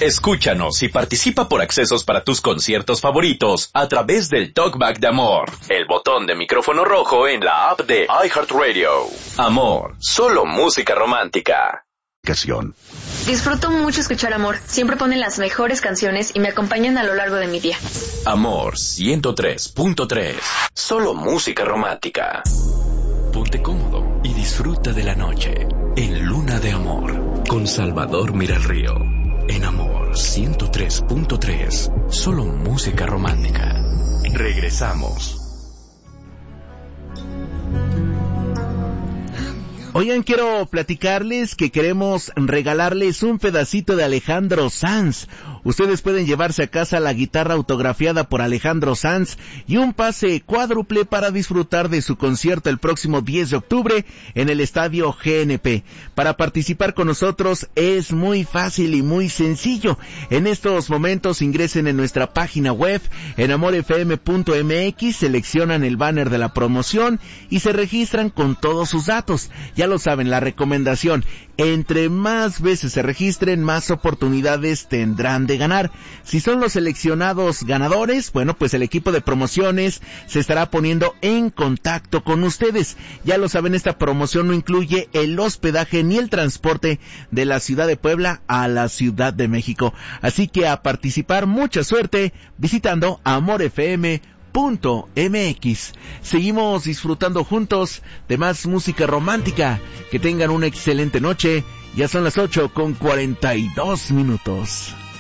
Escúchanos y participa por accesos para tus conciertos favoritos a través del Talkback de Amor, el botón de micrófono rojo en la app de iHeartRadio. Amor, solo música romántica. Disfruto mucho escuchar Amor. Siempre ponen las mejores canciones y me acompañan a lo largo de mi día. Amor 103.3. Solo música romántica. Ponte cómodo y disfruta de la noche en Luna de Amor con Salvador Miralrío. En Amor 103.3. Solo música romántica. Regresamos. Oigan, quiero platicarles que queremos regalarles un pedacito de Alejandro Sanz. Ustedes pueden llevarse a casa la guitarra autografiada por Alejandro Sanz y un pase cuádruple para disfrutar de su concierto el próximo 10 de octubre en el Estadio GNP. Para participar con nosotros es muy fácil y muy sencillo. En estos momentos ingresen en nuestra página web en amorfm.mx, seleccionan el banner de la promoción y se registran con todos sus datos. Ya lo saben, la recomendación, entre más veces se registren, más oportunidades tendrán de ganar. Si son los seleccionados ganadores, bueno, pues el equipo de promociones se estará poniendo en contacto con ustedes. Ya lo saben, esta promoción no incluye el hospedaje ni el transporte de la ciudad de Puebla a la Ciudad de México. Así que a participar, mucha suerte visitando amorfm.mx. Seguimos disfrutando juntos de más música romántica. Que tengan una excelente noche. Ya son las 8:42.